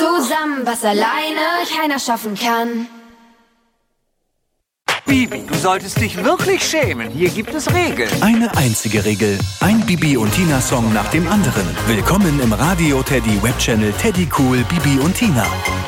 zusammen, was alleine keiner schaffen kann. Bibi, du solltest dich wirklich schämen. Hier gibt es Regeln. Eine einzige Regel. Ein Bibi und Tina-Song nach dem anderen. Willkommen im Radio Teddy Webchannel Teddy Cool Bibi und Tina.